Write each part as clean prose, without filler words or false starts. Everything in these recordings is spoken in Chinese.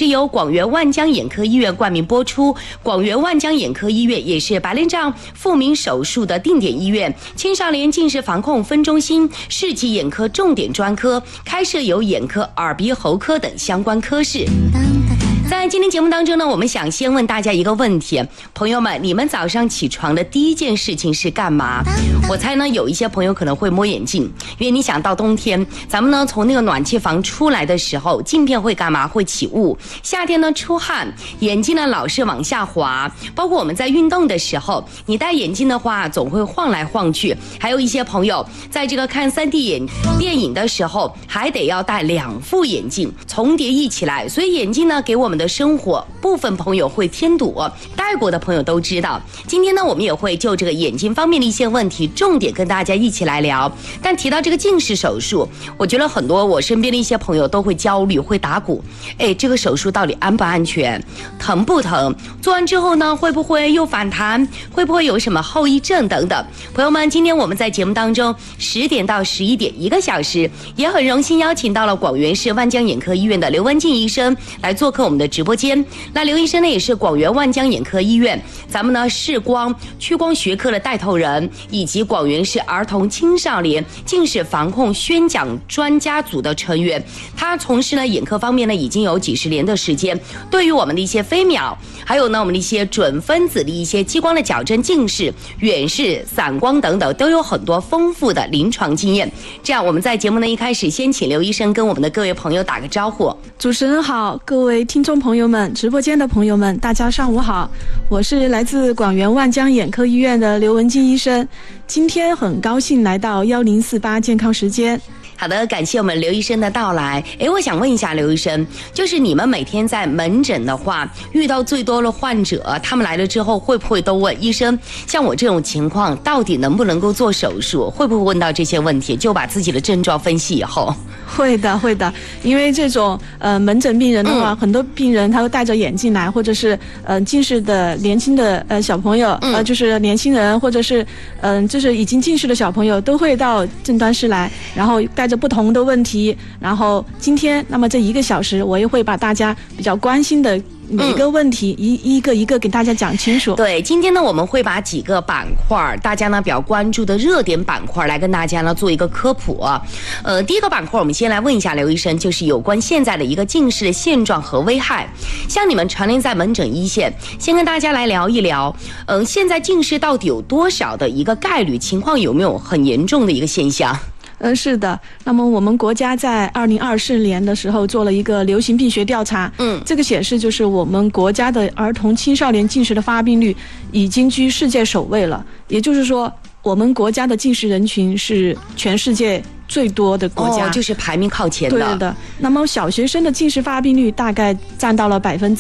是由广元万江眼科医院冠名播出。广元万江眼科医院也是白内障复明手术的定点医院，青少年近视防控分中心，市级眼科重点专科，开设有眼科、耳鼻喉科等相关科室。在今天节目当中呢，我们想先问大家一个问题，朋友们，你们早上起床的第一件事情是干嘛？我猜呢，有一些朋友可能会摸眼镜，因为你想到冬天，咱们呢从那个暖气房出来的时候，镜片会干嘛？会起雾。夏天呢出汗，眼睛呢老是往下滑。包括我们在运动的时候，你戴眼镜的话，总会晃来晃去。还有一些朋友在这个看3D 电影的时候，还得要戴2副眼镜重叠一起来，所以眼镜呢给我们的生活，部分朋友会添堵，戴过的朋友都知道。今天呢，我们也会就这个眼睛方面的一些问题，重点跟大家一起来聊。但提到这个近视手术，我觉得很多我身边的一些朋友都会焦虑，会打鼓。这个手术到底安不安全？疼不疼？做完之后呢，会不会又反弹？会不会有什么后遗症等等？朋友们，今天我们在节目当中10点到11点1个小时，也很荣幸邀请到了广元市万江眼科医院的刘文静医生来做客我们的直播间。那刘医生呢，也是广元万江眼科医院咱们呢视光屈光学科的带头人，以及广元市儿童青少年近视防控宣讲专家组的成员。他从事呢眼科方面呢已经有几10年的时间，对于我们的一些飞秒，还有呢我们的一些准分子的一些激光的矫正近视、远视、散光等等，都有很多丰富的临床经验。这样我们在节目呢一开始先请刘医生跟我们的各位朋友打个招呼。 主持人好，各位听众朋友们，直播间的朋友们，大家上午好，我是来自广元万江眼科医院的刘文静医生，今天很高兴来到1048健康时间。 好的，感谢我们刘医生的到来。我想问一下刘医生，就是你们每天在门诊的话，遇到最多的患者，他们来了之后会不会都问医生，像我这种情况到底能不能够做手术？会不会问到这些问题，就把自己的症状分析以后？ 会的，因为这种门诊病人的话，很多病人他会戴着眼镜来，或者是近视的年轻的小朋友，就是年轻人，或者是就是已经近视的小朋友，都会到诊断室来，然后带着不同的问题。然后今天那么这1个小时，我也会把大家比较关心的每个问题一个给大家讲清楚。 对，今天呢我们会把几个板块，大家呢比较关注的热点板块来跟大家呢做一个科普。第一个板块我们先来问一下刘医生，就是有关现在的一个近视的现状和危害。像你们常年在门诊一线，先跟大家来聊一聊，现在近视到底有多少的一个概率，情况有没有很严重的一个现象？ 是的。那么我们国家在2024年的时候做了一个流行病学调查，这个显示就是我们国家的儿童青少年近视的发病率已经居世界首位了，也就是说我们国家的近视人群是全世界最多的国家， 就是排名靠前的。 对的。那么小学生的近视发病率大概占到了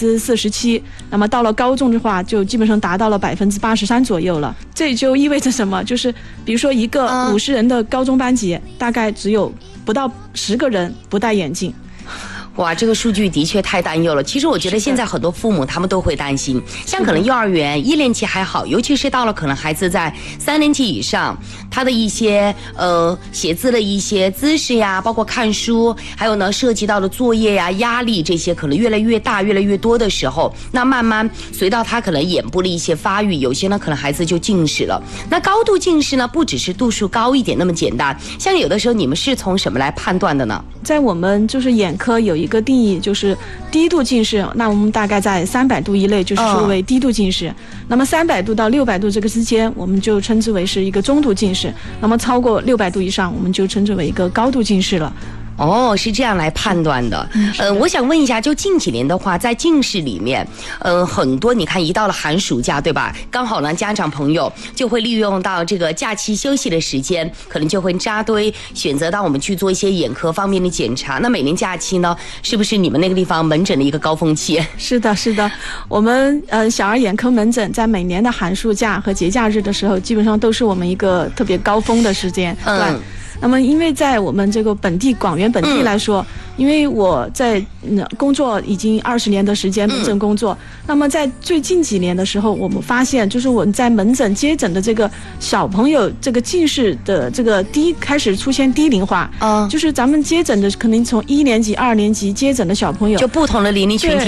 47%，那么到了高中的话，就基本上达到了83%左右了。这也就意味着什么？就是比如说一个50人的高中班级，大概只有不到10个人不戴眼镜。 哇，这个数据的确太担忧了。其实我觉得现在很多父母他们都会担心，像可能幼儿园1年级还好，尤其是到了可能孩子在3年级以上，他的一些写字的一些姿势呀，包括看书，还有呢涉及到的作业呀、压力这些可能越来越大、越来越多的时候，那慢慢随到他可能眼部的一些发育，有些呢可能孩子就近视了。那高度近视呢，不只是度数高一点那么简单，像有的时候你们是从什么来判断的呢？ 在我们就是眼科有一个定义，就是低度近视，那我们大概在300度一类，就是说为低度近视。那么300度到600度这个之间，我们就称之为是一个中度近视。那么超过600度以上，我们就称之为一个高度近视了。 是这样来判断的。我想问一下，就近几年的话，在近视里面，很多你看一到了寒暑假，对吧？刚好呢，家长朋友就会利用到这个假期休息的时间，可能就会扎堆选择到我们去做一些眼科方面的检查。那每年假期呢，是不是你们那个地方门诊的一个高峰期？ 是的，我们小儿眼科门诊在每年的寒暑假和节假日的时候，基本上都是我们一个特别高峰的时间。那么因为在我们这个本地广元本地来说，因为我在工作已经20年的时间，门诊工作。那么在最近几年的时候，我们发现就是我们在门诊接诊的这个小朋友这个近视的这个开始出现低龄化。就是咱们接诊的可能从1年级、2年级接诊的小朋友， 就不同的年龄群体